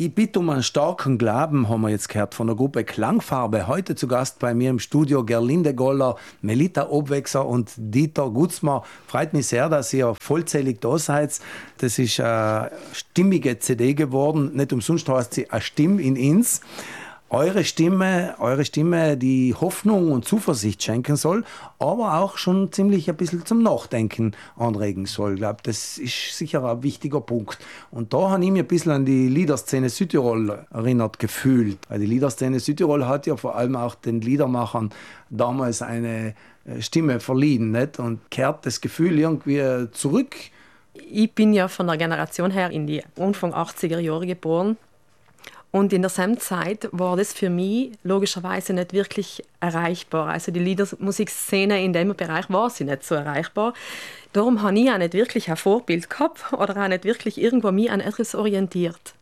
Ich bitte um einen starken Glauben, haben wir jetzt gehört von der Gruppe Klangfarbe. Heute zu Gast bei mir im Studio Gerlinde Goller, Melita Obwechser und Dieter Gutzmer. Freut mich sehr, dass ihr vollzählig da seid. Das ist eine stimmige CD geworden. Nicht umsonst heißt sie eine Stimme in Ins. Eure Stimme, die Hoffnung und Zuversicht schenken soll, aber auch schon ziemlich ein bisschen zum Nachdenken anregen soll. Ich glaube, das ist sicher ein wichtiger Punkt. Und da habe ich mich ein bisschen an die Liederszene Südtirol erinnert gefühlt. Weil die Liederszene Südtirol hat ja vor allem auch den Liedermachern damals eine Stimme verliehen, nicht? Und kehrt das Gefühl irgendwie zurück. Ich bin ja von der Generation her in die Anfang 80er Jahre geboren. Und in derselben Zeit war das für mich logischerweise nicht wirklich erreichbar. Also die Liedermusikszene in dem Bereich war sie nicht so erreichbar. Darum habe ich auch nicht wirklich ein Vorbild gehabt oder auch nicht wirklich irgendwo mich an etwas orientiert.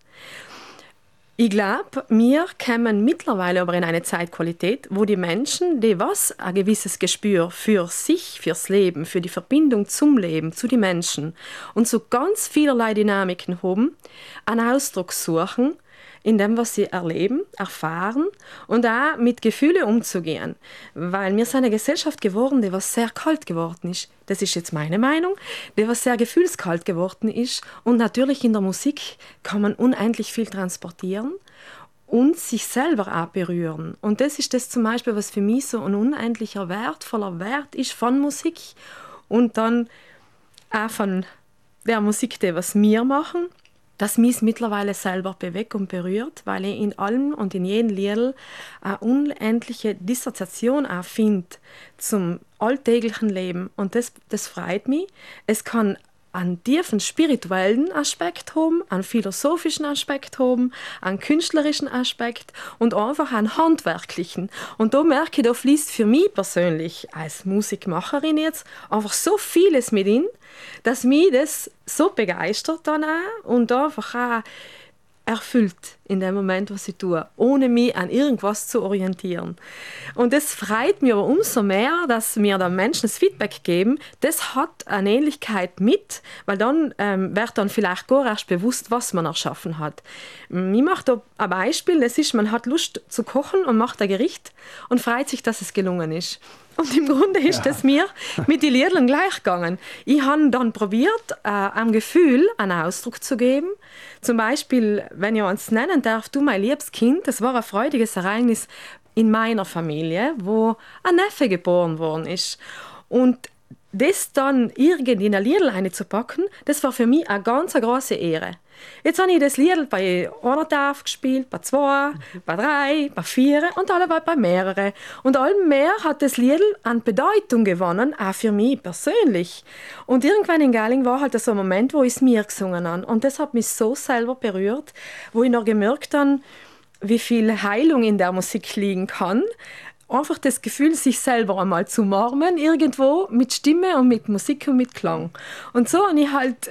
Ich glaube, wir kommen mittlerweile aber in eine Zeitqualität, wo die Menschen, die was ein gewisses Gespür für sich, fürs Leben, für die Verbindung zum Leben, zu den Menschen und so ganz vielerlei Dynamiken haben, einen Ausdruck suchen, in dem, was sie erleben, erfahren und auch mit Gefühlen umzugehen. Weil wir sind eine Gesellschaft geworden, die was sehr kalt geworden ist. Das ist jetzt meine Meinung, die was sehr gefühlskalt geworden ist. Und natürlich in der Musik kann man unendlich viel transportieren und sich selber auch berühren. Und das ist das zum Beispiel, was für mich so ein unendlicher wertvoller Wert ist von Musik und dann auch von der Musik, die was wir machen, dass mich mittlerweile selber bewegt und berührt, weil ich in allem und in jedem Lied eine unendliche Dissoziation auch finde zum alltäglichen Leben. Und das freut mich. Es kann einen tiefen spirituellen Aspekt haben, einen philosophischen Aspekt haben, einen künstlerischen Aspekt und einfach einen handwerklichen. Und da merke ich, da fließt für mich persönlich als Musikmacherin jetzt einfach so vieles mit in, dass mich das so begeistert dann auch und einfach auch erfüllt in dem Moment, was ich tue, ohne mich an irgendwas zu orientieren. Und das freut mich aber umso mehr, dass mir dann Menschen das Feedback geben, das hat eine Ähnlichkeit mit, weil dann wird dann vielleicht gar erst bewusst, was man erschaffen hat. Ich mache da ein Beispiel, das ist, man hat Lust zu kochen und macht ein Gericht und freut sich, dass es gelungen ist. Und im Grunde ist das mir mit den Liedern gleich gegangen. Ich habe dann probiert, am Gefühl einen Ausdruck zu geben. Zum Beispiel, wenn ich uns nennen darf, du mein liebes Kind, das war ein freudiges Ereignis in meiner Familie, wo ein Neffe geboren worden ist. Und das dann irgendwie in ein Lied reinzupacken, das war für mich eine ganz große Ehre. Jetzt habe ich das Lied bei einer Tafel gespielt, bei 2, bei 3, bei 4 und allebei bei mehreren. Und allmehr hat das Lied an Bedeutung gewonnen, auch für mich persönlich. Und irgendwann in Galing war halt so ein Moment, wo ich es mir gesungen habe. Und das hat mich so selber berührt, wo ich noch gemerkt habe, wie viel Heilung in der Musik liegen kann. Einfach das Gefühl, sich selber einmal zu umarmen, irgendwo mit Stimme und mit Musik und mit Klang. Und so habe ich halt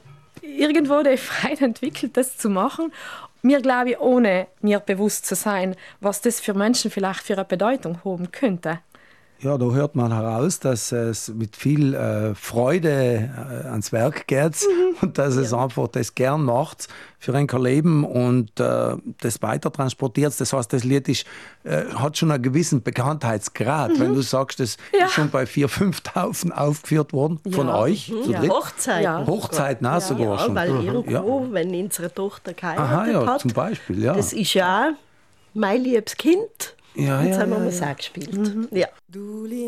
irgendwo die Freude entwickelt, das zu machen. Mir glaube ich, ohne mir bewusst zu sein, was das für Menschen vielleicht für eine Bedeutung haben könnte. Ja, da hört man heraus, dass es mit viel Freude ans Werk geht und dass es einfach das gern macht für ein Leben und das weiter transportiert. Das heißt, das Lied hat schon einen gewissen Bekanntheitsgrad. Wenn du sagst, das ist schon bei 4.000, 5.000 aufgeführt worden von euch. Hochzeiten. Hochzeiten auch sogar schon. Weil irgendwo, wenn unsere Tochter geheiratet hat, zum Beispiel, ja. Das ist ja mein liebes Kind. Ja, Jetzt haben wir es auch gespielt. Ja.